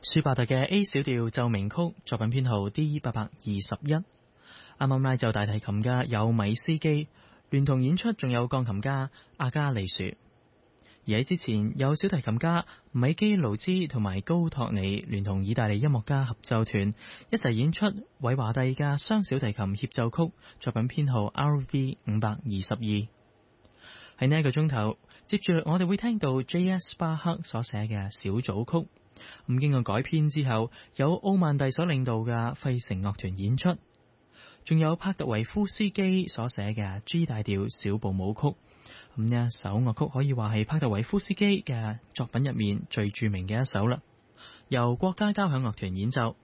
舒伯特嘅 A 小調奏鳴曲作品編號 D821。啱啱拉奏大提琴嘅有米斯基，聯同演出仲有鋼琴家阿加利殊。而喺之前有小提琴家米基勞茲同埋高托尼聯同意大利音樂家合奏團一齊演出韋華第嘅雙小提琴協奏曲作品編號 RV522。喺呢一個鐘頭，接住我哋會聽到 J.S. 巴克所寫嘅小組曲，咁經過改編之後，有奧曼蒂所領導嘅費城樂團演出，仲有帕特維夫斯基所寫嘅 G 大調小步舞曲。咁呢一首樂曲可以話係帕特維夫斯基嘅作品入面最著名嘅一首啦，由國家交響樂團演奏。